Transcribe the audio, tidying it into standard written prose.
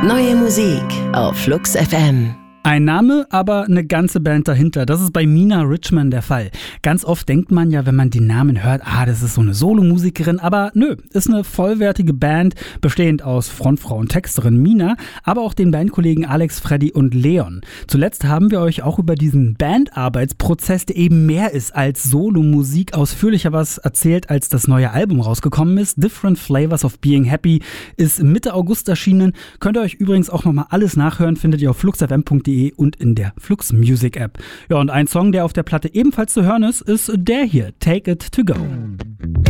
Neue Musik auf Flux FM. Ein Name, aber eine ganze Band dahinter. Das ist bei Mina Richman der Fall. Ganz oft denkt man ja, wenn man den Namen hört, das ist so eine Solomusikerin. Aber nö, ist eine vollwertige Band, bestehend aus Frontfrau und Texterin Mina, aber auch den Bandkollegen Alex, Freddy und Leon. Zuletzt haben wir euch auch über diesen Bandarbeitsprozess, der eben mehr ist als Solomusik, ausführlicher was erzählt, als das neue Album rausgekommen ist. Different Flavors of Being Happy ist Mitte August erschienen. Könnt ihr euch übrigens auch nochmal alles nachhören, findet ihr auf fluxfm.de und in der Flux Music App. Ja, und ein Song, der auf der Platte ebenfalls zu hören ist der hier, Take It To Go.